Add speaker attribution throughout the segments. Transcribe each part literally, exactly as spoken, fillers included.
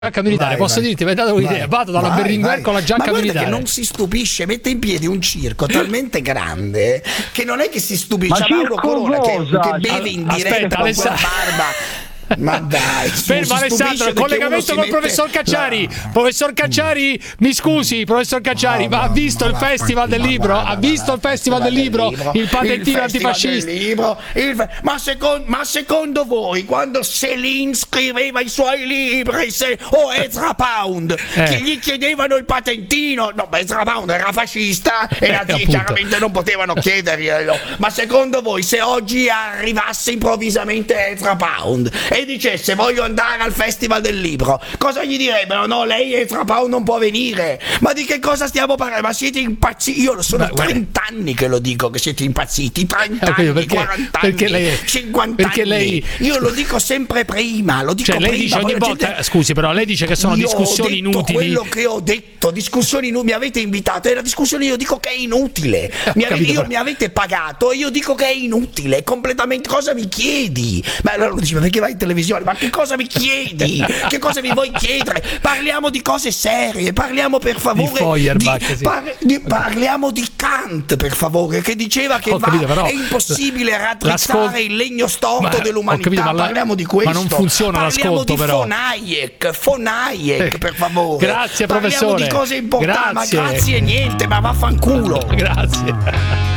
Speaker 1: giacca militare, vai, posso vai. dirti, mi hai dato un'idea, vado dalla Berlinguer con la giacca
Speaker 2: ma
Speaker 1: militare.
Speaker 2: Che non si stupisce, mette in piedi un circo talmente grande che non è che si stupisce.
Speaker 3: Ma
Speaker 2: Mauro Corona che, che beve in diretta
Speaker 1: Aspetta,
Speaker 2: con quella barba. Ma dai,
Speaker 1: ferma Alessandro, collegamento col mette... professor Cacciari. No. Professor Cacciari, mi scusi, professor Cacciari, no, ma ha visto il festival del libro? Ha visto il festival del libro? Il patentino antifascista?
Speaker 2: Libro, il... ma, secondo, ma secondo voi, quando Céline scriveva i suoi libri, se... o oh, Ezra Pound, eh. che gli chiedevano il patentino? No, Ezra Pound era fascista e eh, chiaramente non potevano chiederglielo. Ma secondo voi, se oggi arrivasse improvvisamente Ezra Pound e dicesse voglio andare al festival del libro, cosa gli direbbero? No, lei Ezra Pound non può venire. Ma di che cosa stiamo parlando? Ma siete impazziti? Io sono trenta anni che lo dico che siete impazziti, trenta anni, perché, quaranta
Speaker 1: perché
Speaker 2: anni,
Speaker 1: lei,
Speaker 2: cinquanta
Speaker 1: perché
Speaker 2: anni.
Speaker 1: Lei,
Speaker 2: io lo dico sempre prima, lo dico
Speaker 1: cioè, lei
Speaker 2: prima.
Speaker 1: Dice ogni volta, gente... Scusi, però lei dice che sono
Speaker 2: io
Speaker 1: discussioni
Speaker 2: ho detto
Speaker 1: inutili.
Speaker 2: Quello che ho detto, discussioni inutili, mi avete invitato, è una discussione, io dico che è inutile. Mi, ave... io, mi avete pagato e io dico che è inutile, è completamente. Cosa mi chiedi? Ma allora lo dici, ma perché vai in televisione? Ma che cosa mi chiedi? Che cosa mi vuoi chiedere? Parliamo di cose serie, parliamo per favore di, di, sì. par, di parliamo di Kant, per favore, che diceva che va, capito, però, è impossibile raddrizzare il legno storto dell'umanità. Capito, la, parliamo di questo.
Speaker 1: Ma non funziona
Speaker 2: parliamo
Speaker 1: l'ascolto,
Speaker 2: di
Speaker 1: però.
Speaker 2: Von Hayek, Von Hayek, per favore.
Speaker 1: Grazie,
Speaker 2: parliamo
Speaker 1: professore.
Speaker 2: Parliamo di cose importanti,
Speaker 1: grazie.
Speaker 2: ma grazie niente, ma vaffanculo.
Speaker 1: Grazie.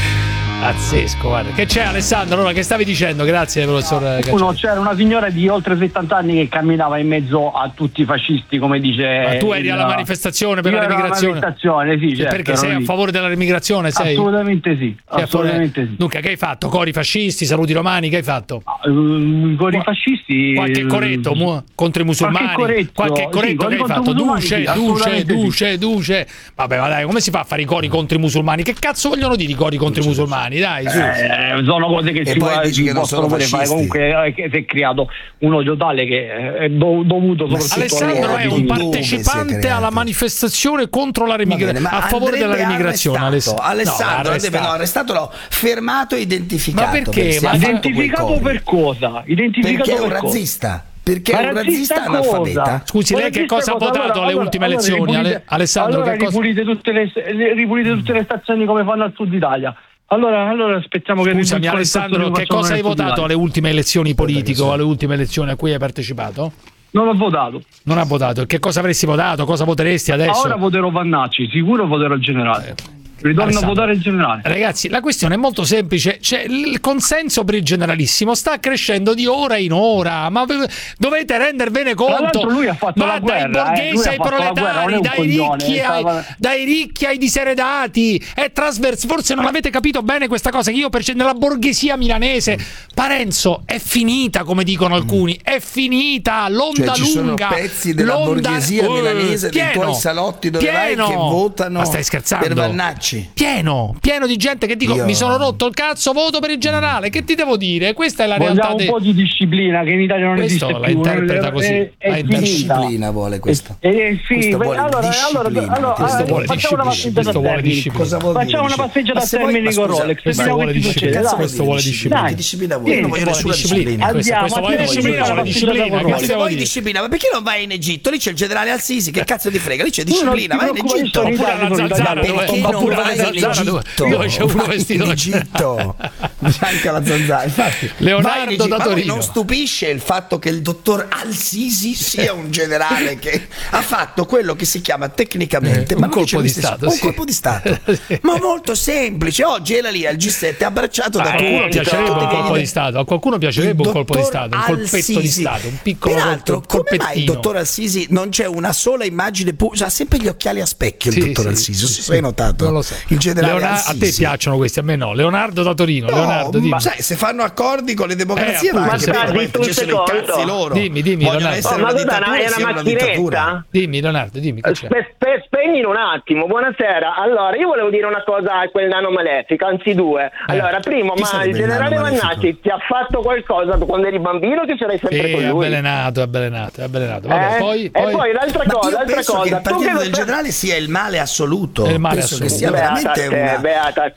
Speaker 1: Pazzesco, guarda. Che c'è, Alessandro? Allora, che stavi dicendo? Grazie, professor Cacciari.
Speaker 3: Uno, c'era una signora di oltre settanta anni che camminava in mezzo a tutti i fascisti, come dice.
Speaker 1: Ma tu eri il... alla manifestazione per
Speaker 3: Io
Speaker 1: la remigrazione?
Speaker 3: manifestazione, sì, certo,
Speaker 1: perché sei lì. A favore della remigrazione? Sei?
Speaker 3: Assolutamente sì. Sei assolutamente sì.
Speaker 1: Dunque, che hai fatto? Cori fascisti, saluti romani, che hai fatto?
Speaker 3: Uh, cori fascisti.
Speaker 1: Qualche coretto mu- contro i musulmani?
Speaker 3: Qualche corretto,
Speaker 1: qualche corretto
Speaker 3: sì,
Speaker 1: che hai fatto? Duce,
Speaker 3: sì,
Speaker 1: duce, duce, sì. duce. Vabbè, ma dai, come si fa a fare i cori contro i musulmani? Che cazzo vogliono dire i cori contro i musulmani? Dai, su.
Speaker 3: Eh, sono cose che
Speaker 2: e
Speaker 3: si,
Speaker 2: poi dici
Speaker 3: si
Speaker 2: che non
Speaker 3: possono
Speaker 2: sono
Speaker 3: pure fare. Comunque eh, si è creato un odio tale che è do- dovuto soprattutto.
Speaker 1: Alessandro è un partecipante alla manifestazione contro la remigrazione, a favore della remigrazione.
Speaker 2: Alessandro, Alessandro
Speaker 1: no,
Speaker 2: deve, no, arrestato no, fermato e identificato.
Speaker 1: Ma perché?
Speaker 2: Per
Speaker 1: ma
Speaker 3: identificato per cosa? Identificato
Speaker 2: perché è un
Speaker 3: per
Speaker 2: razzista. Perché
Speaker 3: ma
Speaker 2: è un razzista analfabeta.
Speaker 1: Scusi, lei che cosa ha votato
Speaker 3: allora,
Speaker 1: alle
Speaker 3: allora,
Speaker 1: ultime
Speaker 3: allora,
Speaker 1: elezioni?
Speaker 3: ripulite,
Speaker 1: Alessandro,
Speaker 3: allora
Speaker 1: che cosa...
Speaker 3: ripulite, tutte le, ripulite tutte le stazioni come fanno al sud Italia. Allora, allora aspettiamo che
Speaker 1: Scusami Alessandro, che cosa hai votato alle ultime elezioni politiche o alle ultime elezioni a cui hai partecipato?
Speaker 3: Non ho votato.
Speaker 1: Non ha votato. E che cosa avresti votato? Cosa voteresti adesso?
Speaker 3: Ora voterò Vannacci, sicuro voterò il generale. Ritorno Alessandro. a votare il generale.
Speaker 1: Ragazzi, la questione è molto semplice. Cioè, il consenso per il generalissimo sta crescendo di ora in ora. Ma dovete rendervene conto.
Speaker 3: Lui ha fatto
Speaker 1: ma
Speaker 3: la
Speaker 1: dai
Speaker 3: guerra,
Speaker 1: borghesi
Speaker 3: eh.
Speaker 1: ai proletari, dai
Speaker 3: coglione,
Speaker 1: ricchi, ai,
Speaker 3: stava...
Speaker 1: dai ricchi ai diseredati. È trasverso. Forse non avete capito bene questa cosa. Che io per nella borghesia milanese, Parenzo è finita, come dicono alcuni. È finita. L'onda
Speaker 2: cioè, ci
Speaker 1: lunga.
Speaker 2: Sono pezzi della
Speaker 1: l'onda...
Speaker 2: borghesia
Speaker 1: uh,
Speaker 2: milanese,
Speaker 1: pieno,
Speaker 2: dei tuoi salotti dove
Speaker 1: pieno.
Speaker 2: vai che votano.
Speaker 1: Ma stai scherzando?
Speaker 2: Per Vannacci.
Speaker 1: Pieno, pieno di gente che dico
Speaker 2: Io...
Speaker 1: mi sono rotto il cazzo, voto per il generale. Che ti devo dire? Questa è la
Speaker 3: Vogliamo
Speaker 1: realtà.
Speaker 3: un po' di disciplina che in Italia non
Speaker 1: questo
Speaker 3: esiste
Speaker 1: la
Speaker 3: più.
Speaker 1: interpreta così.
Speaker 3: È, è
Speaker 1: la
Speaker 2: disciplina vuole questo.
Speaker 3: Eh, eh, sì,
Speaker 2: questo
Speaker 3: beh,
Speaker 2: vuole
Speaker 3: allora,
Speaker 2: disciplina.
Speaker 3: allora,
Speaker 2: questo
Speaker 3: allora,
Speaker 2: vuole
Speaker 3: facciamo una passeggiata a termini.
Speaker 2: Cosa vuol
Speaker 3: facciamo
Speaker 2: dire?
Speaker 3: una passeggiata a termini con Rolex.
Speaker 1: Questo vuole disciplina. Questo vuole disciplina.
Speaker 2: Che disciplina vuole? Io non voglio nessuna disciplina.
Speaker 1: Questo vuole disciplina, vuole disciplina.
Speaker 2: Se vuoi disciplina, ma perché non vai in Egitto? Lì c'è il generale Al-Sisi, che cazzo ti frega? Lì c'è disciplina, vai in Egitto.
Speaker 1: Oppure alla zanzara,
Speaker 2: perché non vai in Egitto?
Speaker 1: Dove c'è uno vestito da
Speaker 2: Egitto. Anche alla zanzara. Infatti,
Speaker 1: Leonardo da Torino.
Speaker 2: Non stupisce il fatto che il dottor Al-Sisi sia un generale che ha fatto quello che si chiama tecnicamente
Speaker 1: eh, un colpo di stato,
Speaker 2: un
Speaker 1: sì.
Speaker 2: colpo di stato, ma molto semplice. Oggi era lì al G sette abbracciato da
Speaker 1: tutti. A qualcuno piacerebbe un colpo di stato, a qualcuno piacerebbe un colpo di stato, un colpetto di stato, un piccolo
Speaker 2: Peraltro,
Speaker 1: colpettino.
Speaker 2: come mai il dottor Al-Sisi non c'è una sola immagine pubblica? Ha sempre gli occhiali a specchio il
Speaker 1: sì,
Speaker 2: dottor
Speaker 1: sì,
Speaker 2: Al-Sisi,
Speaker 1: sì,
Speaker 2: se hai notato?
Speaker 1: Non lo so.
Speaker 2: Il generale
Speaker 1: Leonardo,
Speaker 2: Al-Sisi.
Speaker 1: a te piacciono questi, a me no. Leonardo da Torino,
Speaker 2: no,
Speaker 1: Leonardo, dimmi.
Speaker 2: Ma sai, se fanno accordi con le democrazie,
Speaker 1: eh,
Speaker 2: ma
Speaker 1: appunto,
Speaker 2: anche per facessero i cazzi loro.
Speaker 1: Dimmi, dimmi,
Speaker 2: vogliono
Speaker 1: Leonardo.
Speaker 2: essere
Speaker 4: oh,
Speaker 2: una
Speaker 4: ma
Speaker 2: dittatura,
Speaker 4: è una macchinetta.
Speaker 1: Dimmi, Leonardo, dimmi. Che c'è?
Speaker 4: Spe- spe- spegnilo un attimo. Buonasera. Allora, io volevo dire una cosa a quel nano malefico, anzi due. Allora, primo,
Speaker 2: Chi
Speaker 4: ma il generale Vannacci ti ha fatto qualcosa quando eri bambino, che sarai sempre
Speaker 1: sì,
Speaker 4: con lui?
Speaker 1: È avvelenato, è avvelenato, è avvelenato. Vabbè,
Speaker 4: eh?
Speaker 1: poi, poi...
Speaker 4: E poi l'altra
Speaker 2: ma
Speaker 4: cosa,
Speaker 2: io
Speaker 4: l'altra
Speaker 2: penso
Speaker 4: cosa.
Speaker 2: che il partito
Speaker 4: Tu
Speaker 2: del generale sia il male assoluto.
Speaker 1: È il male
Speaker 2: penso
Speaker 1: assoluto.
Speaker 2: che sia
Speaker 4: beata
Speaker 2: veramente
Speaker 4: a te,
Speaker 2: una...
Speaker 4: beata a te.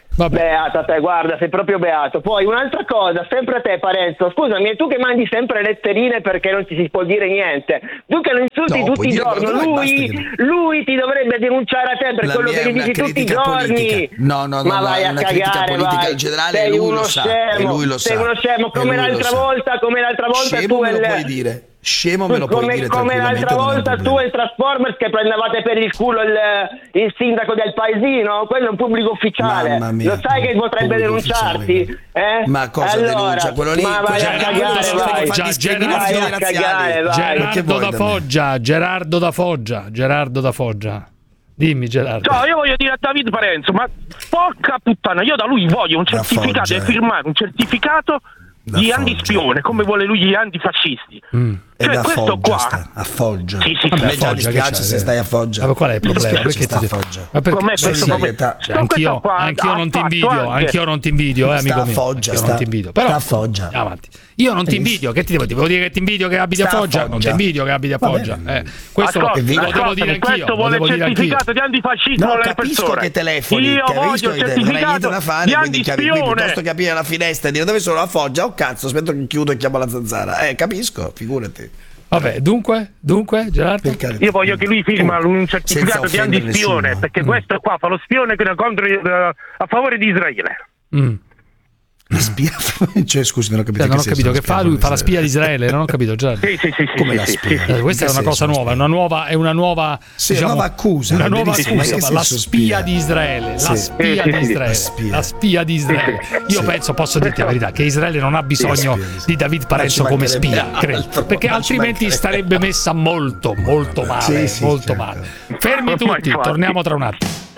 Speaker 1: Vabbè.
Speaker 4: Beata te, guarda, sei proprio beato. Poi un'altra cosa, sempre a te Parenzo, scusami, tu che mandi sempre letterine perché non ti si può dire niente, tu che lo insulti
Speaker 2: No,
Speaker 4: tutti i
Speaker 2: puoi
Speaker 4: giorni,
Speaker 2: dire-
Speaker 4: lui,
Speaker 2: basta
Speaker 4: lui ti dovrebbe denunciare a te per
Speaker 2: La
Speaker 4: quello
Speaker 2: mia
Speaker 4: che
Speaker 2: è
Speaker 4: gli
Speaker 2: una
Speaker 4: dici tutti i
Speaker 2: critica
Speaker 4: giorni.
Speaker 2: politica. No, no, no,
Speaker 4: ma
Speaker 2: no,
Speaker 4: vai
Speaker 2: è
Speaker 4: a
Speaker 2: una critica
Speaker 4: cagare,
Speaker 2: politica
Speaker 4: vai.
Speaker 2: in generale,
Speaker 4: sei
Speaker 2: e lui
Speaker 4: uno
Speaker 2: lo sa,
Speaker 4: scemo,
Speaker 2: e lui lo
Speaker 4: sei
Speaker 2: sa,
Speaker 4: uno scemo,
Speaker 2: e
Speaker 4: come
Speaker 2: lui lo
Speaker 4: l'altra
Speaker 2: sa.
Speaker 4: volta, come l'altra volta
Speaker 2: Scemo
Speaker 4: tu
Speaker 2: me lo
Speaker 4: il-
Speaker 2: puoi dire. Scemo me lo puoi
Speaker 4: come,
Speaker 2: dire
Speaker 4: come l'altra
Speaker 2: tranquillamente, non è un
Speaker 4: volta tu
Speaker 2: problema.
Speaker 4: e il Transformers che prendevate per il culo il, il sindaco del paesino, quello è un pubblico ufficiale.
Speaker 2: Mamma mia.
Speaker 4: Lo sai che potrebbe
Speaker 2: Pubblico
Speaker 4: denunciarti?
Speaker 2: ufficiale.
Speaker 4: Eh?
Speaker 2: Ma cosa
Speaker 4: allora,
Speaker 2: denuncia? Quello lì-
Speaker 4: ma vai a
Speaker 2: quello-
Speaker 4: cagare,
Speaker 2: quello
Speaker 4: vai.
Speaker 2: fa
Speaker 1: Già,
Speaker 2: discriminazioni
Speaker 4: vai a
Speaker 2: razziali.
Speaker 4: cagare, vai.
Speaker 2: Che
Speaker 1: Gerardo
Speaker 2: vuoi
Speaker 1: da
Speaker 2: da me?
Speaker 1: Foggia, Gerardo da Foggia, Gerardo da Foggia. Dimmi Gerardo.
Speaker 5: No, io voglio dire a David Parenzo, ma porca puttana, io da lui voglio un
Speaker 2: Da
Speaker 5: certificato,
Speaker 2: Foggia,
Speaker 5: e
Speaker 2: eh.
Speaker 5: firmare un certificato
Speaker 2: Da
Speaker 5: di
Speaker 2: Foggia.
Speaker 5: antispione, come vuole lui gli antifascisti.
Speaker 1: Mm.
Speaker 2: È
Speaker 5: Cioè,
Speaker 2: da
Speaker 5: questo
Speaker 2: Foggia,
Speaker 5: qua.
Speaker 2: sta, a Foggia.
Speaker 5: Sì, sì,
Speaker 2: a me
Speaker 1: Vabbè,
Speaker 2: già
Speaker 1: Foggia,
Speaker 2: dispiace
Speaker 1: che c'è?
Speaker 2: se stai a Foggia.
Speaker 1: Ma qual è il
Speaker 2: Mi
Speaker 1: problema?
Speaker 2: dispiace,
Speaker 1: Perché
Speaker 2: sta
Speaker 1: ti-
Speaker 2: a Foggia.
Speaker 1: Ma perché-
Speaker 5: Com'è questo
Speaker 2: serietà.
Speaker 5: come- Ma
Speaker 1: Anch'io,
Speaker 5: questo qua
Speaker 1: anch'io
Speaker 5: ha
Speaker 1: non ti
Speaker 5: fatto
Speaker 1: invidio,
Speaker 5: anche-
Speaker 1: anch'io non ti invidio, eh, amico
Speaker 2: Sta a
Speaker 1: mio.
Speaker 2: Foggia,
Speaker 1: Anch'io
Speaker 2: sta-
Speaker 1: non ti invidio. Però
Speaker 2: sta a Foggia.
Speaker 1: andiamo avanti. Io non ti invidio, che ti devo dire? Devo dire che ti invidio che abiti a
Speaker 2: Sta a
Speaker 1: Foggia? Non ti
Speaker 2: Foggia.
Speaker 1: invidio che abiti a
Speaker 2: Va
Speaker 1: Foggia.
Speaker 2: bene.
Speaker 1: Eh, questo
Speaker 5: Ascolta,
Speaker 1: lo devo
Speaker 5: ascoltami,
Speaker 1: dire anch'io.
Speaker 5: questo
Speaker 1: lo
Speaker 5: vuole
Speaker 1: devo
Speaker 5: il
Speaker 1: dire anch'io.
Speaker 5: certificato di antifascismo
Speaker 2: No,
Speaker 5: alle
Speaker 2: capisco
Speaker 5: persone.
Speaker 2: che telefoni,
Speaker 5: Io
Speaker 2: che hai
Speaker 5: voglio
Speaker 2: visto
Speaker 5: il
Speaker 2: che non hai niente
Speaker 5: certificato
Speaker 2: da fare,
Speaker 5: di
Speaker 2: quindi capi- quindi
Speaker 5: antispione.
Speaker 2: piuttosto che aprire la finestra e dire dove sono a Foggia, oh cazzo, aspetta che chiudo e chiamo la zanzara. Eh, capisco, figurati.
Speaker 1: Vabbè, dunque, dunque, Gerardo?
Speaker 2: Per carità.
Speaker 5: Io voglio che lui firma un
Speaker 2: Senza
Speaker 5: certificato di
Speaker 2: offendere
Speaker 5: antispione,
Speaker 2: nessuno.
Speaker 5: perché questo qua fa lo spione che- contro, eh, a favore di Israele.
Speaker 1: Mm.
Speaker 2: La spia, cioè scusi, non ho capito.
Speaker 1: Cioè, non ho
Speaker 2: che
Speaker 1: capito
Speaker 2: senso
Speaker 1: che fa
Speaker 2: spia
Speaker 1: lui, fa la
Speaker 2: Israele.
Speaker 1: spia di Israele, non ho capito Gerardo.
Speaker 5: Sì, sì, sì, sì,
Speaker 2: Come
Speaker 5: sì,
Speaker 2: la
Speaker 5: sì,
Speaker 2: spia?
Speaker 5: sì.
Speaker 1: Eh, questa è
Speaker 2: In che
Speaker 1: una cosa
Speaker 2: senso
Speaker 1: nuova, è
Speaker 2: spia?
Speaker 1: una nuova, è una nuova,
Speaker 2: Sì,
Speaker 1: diciamo,
Speaker 2: nuova accusa,
Speaker 1: una nuova
Speaker 2: bellissimo,
Speaker 1: accusa,
Speaker 2: ma che
Speaker 1: la
Speaker 2: senso
Speaker 1: spia
Speaker 2: spia?
Speaker 1: di Israele, la
Speaker 2: Sì.
Speaker 1: spia
Speaker 5: Sì,
Speaker 1: di
Speaker 5: sì, sì,
Speaker 1: Israele,
Speaker 2: la spia.
Speaker 1: la spia di Israele. Io
Speaker 2: Sì.
Speaker 1: penso, posso dirti la verità, che Israele non ha bisogno
Speaker 2: spia di Israele.
Speaker 1: di David Parenzo
Speaker 2: Ma ci
Speaker 1: come spia,
Speaker 2: mancherebbe
Speaker 1: credo,
Speaker 2: altro,
Speaker 1: perché
Speaker 2: ma ci
Speaker 1: altrimenti
Speaker 2: mancherebbe.
Speaker 1: starebbe messa molto, molto male,
Speaker 2: Sì, sì,
Speaker 1: molto
Speaker 2: certo.
Speaker 1: male. Fermi
Speaker 5: Ma
Speaker 1: tutti,
Speaker 5: infatti.
Speaker 1: torniamo tra un attimo.